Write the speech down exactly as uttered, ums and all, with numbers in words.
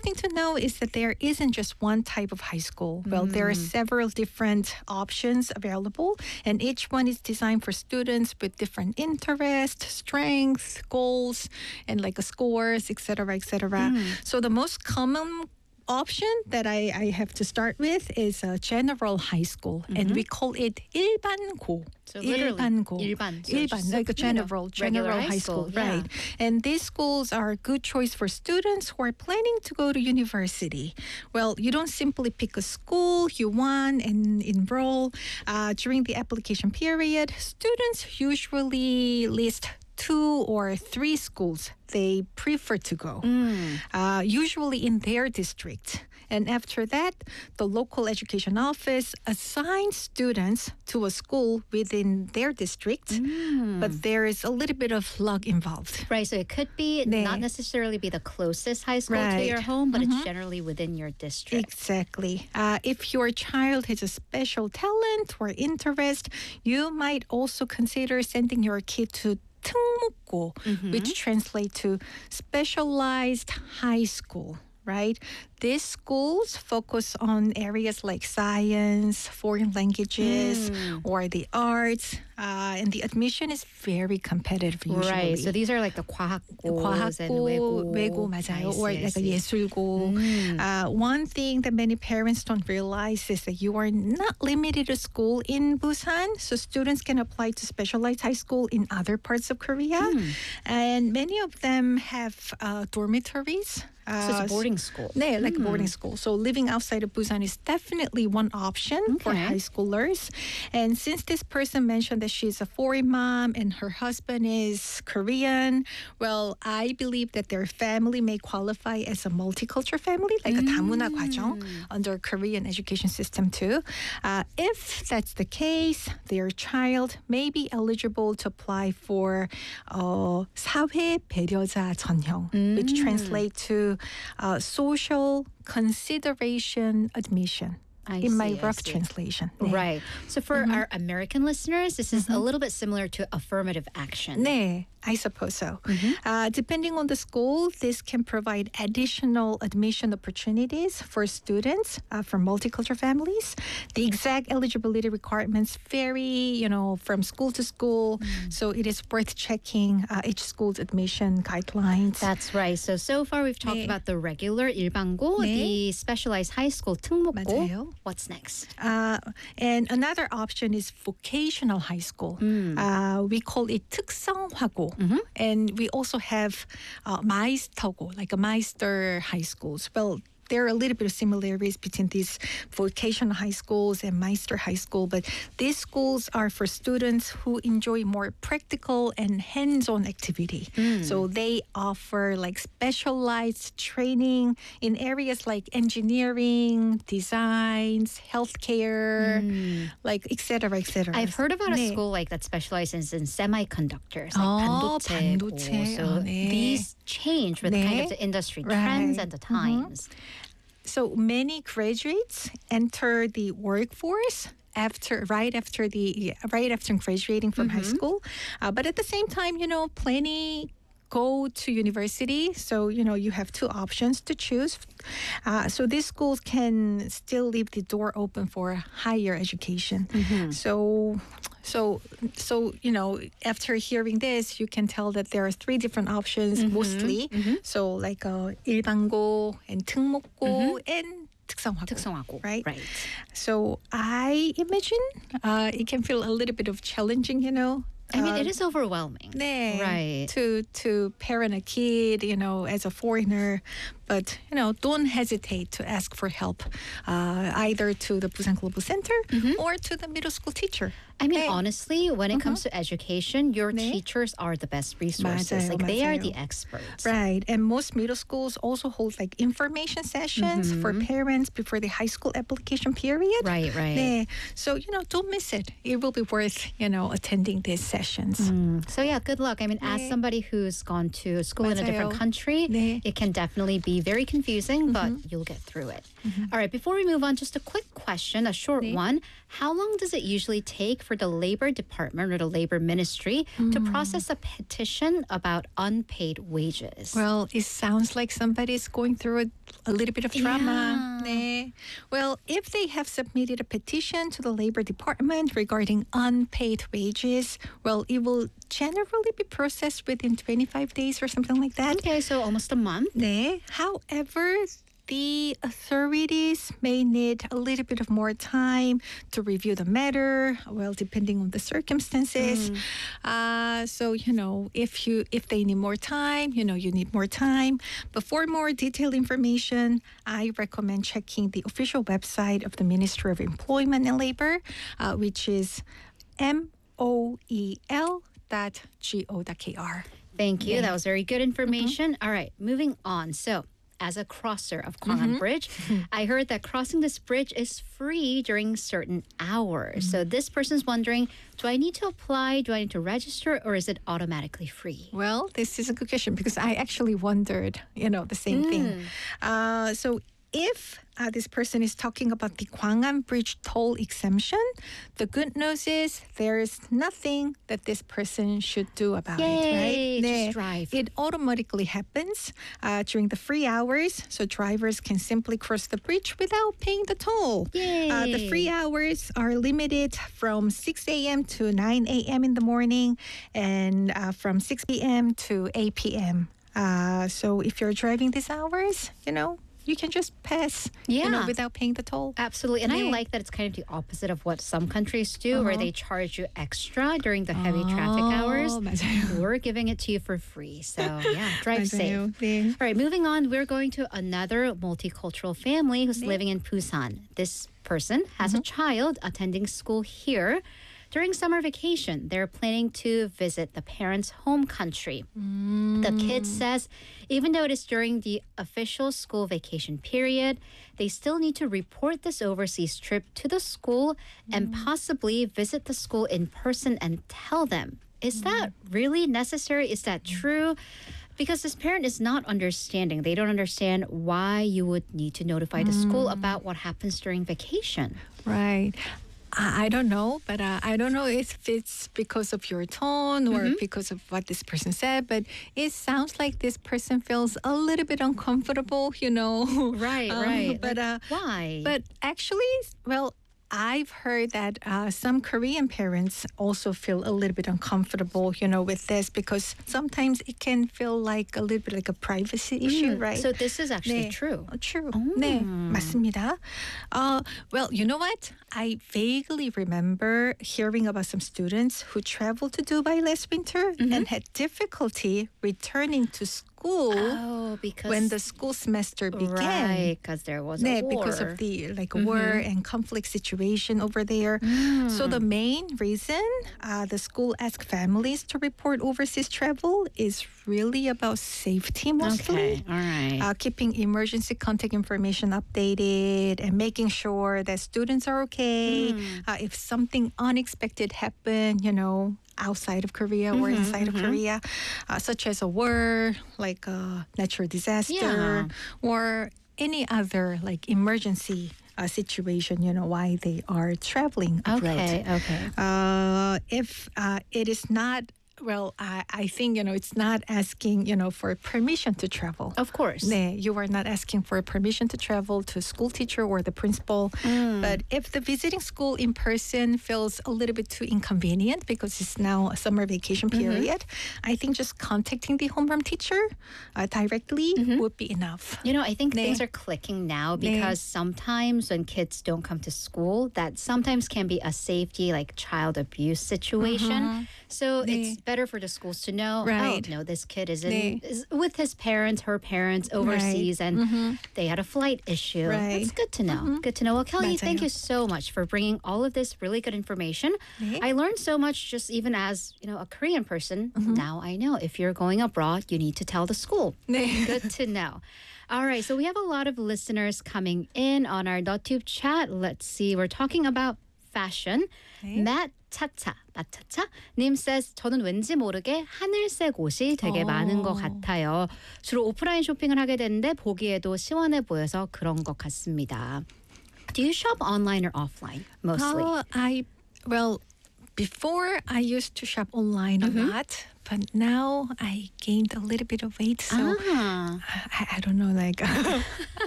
thing to know is that there isn't just one type of high school. Well, there are several different options available, and each one is designed for students with different interests, strengths, goals, and like a scores, et cetera, et cetera. So the most common option that I, I have to start with is a general high school, mm-hmm. and we call it 일반고. So literally, 일반고. 일반, so 일반, like a general, general high, high school, school yeah. right? And these schools are a good choice for students who are planning to go to university. Well, you don't simply pick a school you want and enroll. Uh, during the application period, students usually list two or three schools they prefer to go, mm. uh, usually in their district. And after that, the local education office assigns students to a school within their district, mm. but there is a little bit of luck involved. Right, so it could be 네. not necessarily be the closest high school right. to your home, but mm-hmm. it's generally within your district. Exactly. Uh, if your child has a special talent or interest, you might also consider sending your kid to 특목고, mm-hmm. which translates to specialized high school, right? These schools focus on areas like science, foreign languages, mm. or the arts, uh, and the admission is very competitive usually. Right, so these are like the 과학고, 과학고, and 외고. 외고 맞아요, or I like see. a 예술고. Mm. Uh, one thing that many parents don't realize is that you are not limited to school in Busan, so students can apply to specialized high school in other parts of Korea, mm. and many of them have uh, dormitories. Uh, so it's a boarding school. 네, like mm. a boarding school. So living outside of Busan is definitely one option okay. for high schoolers. And since this person mentioned that she's a foreign mom and her husband is Korean, well, I believe that their family may qualify as a multicultural family, like mm. a 다문화 과정 under Korean education system too. Uh, if that's the case, their child may be eligible to apply for uh, 사회 배려자 전형, mm. which translates to Uh, social consideration admission. I in see, my rough see. translation. Right. So for mm-hmm. our American listeners, this is mm-hmm. a little bit similar to affirmative action. 네, I suppose so. Mm-hmm. Uh, depending on the school, this can provide additional admission opportunities for students uh, from multicultural families. The exact eligibility requirements vary, you know, from school to school. Mm. So it is worth checking uh, each school's admission guidelines. That's right. So, so far we've talked 네. about the regular 일반고, 네. the specialized high school 특목고. 맞아요. What's next? Uh, and another option is vocational high school. Mm. Uh, we call it 특성화고. Mm-hmm. And we also have uh, 마이스터고, like a Meister high schools. Well, there are a little bit of similarities between these vocational high schools and Meister high school, but these schools are for students who enjoy more practical and hands-on activity. Mm. So they offer like specialized training in areas like engineering, designs, healthcare, mm. like et cetera, et cetera. I've heard about 네. a school like that specializes in semiconductors, like 어, 반도체. 반도체. So 어, 네. these change with 네. kind of the industry Right. trends and the times. Mm-hmm. So many graduates enter the workforce after right after the right after graduating from mm-hmm. high school, uh, but at the same time, you know, plenty go to university. So you know, you have two options to choose. Uh, so these schools can still leave the door open for higher education. Mm-hmm. So. So, so you know, after hearing this, you can tell that there are three different options mm-hmm. mostly. Mm-hmm. So, like uh, 일반고 and 특목고 mm-hmm. and 특성화고. 특성화고, right? Right. So, I imagine uh, it can feel a little bit of challenging, you know. I mean, uh, it is overwhelming. 네, right. To to parent a kid, you know, as a foreigner. But, you know, don't hesitate to ask for help, uh, either to the Busan Global Center mm-hmm. or to the middle school teacher. I mean, 네. honestly, when it uh-huh. comes to education, your 네. teachers are the best resources. 맞아요, like, they are 맞아요. the experts. Right. And most middle schools also hold, like, information sessions mm-hmm. for parents before the high school application period. Right, right. 네. So, you know, don't miss it. It will be worth, you know, attending these sessions. Mm. So, yeah, good luck. I mean, 네. as somebody who's gone to school 맞아요. in a different country, 네. it can definitely be be very confusing, but you'll get through it. All right, before we move on, just a quick question, a short 네. one. How long does it usually take for the Labor Department or the Labor Ministry to process a petition about unpaid wages? Well, it sounds like somebody's going through a, a little bit of trauma. Yeah. 네. Well, if they have submitted a petition to the Labor Department regarding unpaid wages, well, it will generally be processed within twenty-five days or something like that. Okay, so almost a month. 네. However, the authorities may need a little bit of more time to review the matter, well, depending on the circumstances. Uh, so, you know, if you if they need more time, you know, you need more time. But for more detailed information, I recommend checking the official website of the Ministry of Employment and Labor, uh, which is M O E L dot G O dot K R. Thank you. Yeah. That was very good information. All right, moving on. So, as a crosser of Gwangan Bridge, I heard that crossing this bridge is free during certain hours. So this person's wondering, do I need to apply? Do I need to register? Or is it automatically free? Well, this is a good question because I actually wondered, you know, the same thing. Uh, so if uh, this person is talking about the Gwangan Bridge toll exemption, the good news is there is nothing that this person should do about Yay, it, right? just 네. drive. It automatically happens uh, during the free hours, so drivers can simply cross the bridge without paying the toll. Uh, the Yay. free hours are limited from six a.m. to nine a.m. in the morning and uh, from six p.m. to eight p.m. Uh, so if you're driving these hours, you know, you can just pass, you know, Yeah. without paying the toll. Absolutely. And I 네. like that it's kind of the opposite of what some countries do, where they charge you extra during the heavy traffic hours. 어, 맞아요. We're giving it to you for free. So, yeah, drive safe. 맞아요. 네. All right, moving on, we're going to another multicultural family who's living in Busan. This person has a child attending school here. During summer vacation, they're planning to visit the parents' home country. The kid says even though it is during the official school vacation period, they still need to report this overseas trip to the school and possibly visit the school in person and tell them. Is that really necessary? Is that true? Because this parent is not understanding. They don't understand why you would need to notify the school about what happens during vacation. Right. I I don't know, but uh, I don't know if it's because of your tone or because of what this person said, but it sounds like this person feels a little bit uncomfortable, you know. Right, Um, right. But Like, uh, why? But actually, well, I've heard that uh, some Korean parents also feel a little bit uncomfortable, you know, with this because sometimes it can feel like a little bit like a privacy issue, right? So this is actually 네. true. 어, true. 네, 맞습니다. Uh, well, you know what? I vaguely remember hearing about some students who traveled to Dubai last winter and had difficulty returning to school Oh, because when the school semester began. right, because there was a 네, war. because of the like war and conflict situation over there. So the main reason uh, the school asked families to report overseas travel is really about safety mostly. Okay, all right. Uh, keeping emergency contact information updated and making sure that students are okay. Uh, if something unexpected happened, you know, outside of Korea or inside of Korea, uh, such as a war, like a natural disaster, Yeah. or any other like emergency uh, situation, you know, why they are traveling abroad. okay, okay. Uh, if uh, it is not, well, I, I think, you know, it's not asking, you know, for permission to travel. Of course. 네, you are not asking for permission to travel to school teacher or the principal. But if the visiting school in person feels a little bit too inconvenient because it's now a summer vacation period, I think just contacting the homeroom teacher uh, directly would be enough. You know, I think 네. things are clicking now because sometimes when kids don't come to school, that sometimes can be a safety, like child abuse situation. So it's better for the schools to know, Right. oh, no, this kid is, in, 네. is with his parents, her parents overseas, and they had a flight issue. Right. That's good to know. Good to know. Well, Kelly, thank 맞아요. you so much for bringing all of this really good information. 네. I learned so much just even as, you know, a Korean person. Now I know if you're going abroad, you need to tell the school. 네. Good to know. All right, so we have a lot of listeners coming in on our DotTube chat. Let's see, we're talking about fashion. Okay. Matt 차차, 마차차 님 says 저는 왠지 모르게 하늘색 옷이 되게 어. 많은 것 같아요. 주로 오프라인 쇼핑을 하게 되는데 보기에도 시원해 보여서 그런 것 같습니다. Do you shop online or offline mostly? Oh, I well, before I used to shop online a lot, but now I gained a little bit of weight, so Ah. I, I don't know, like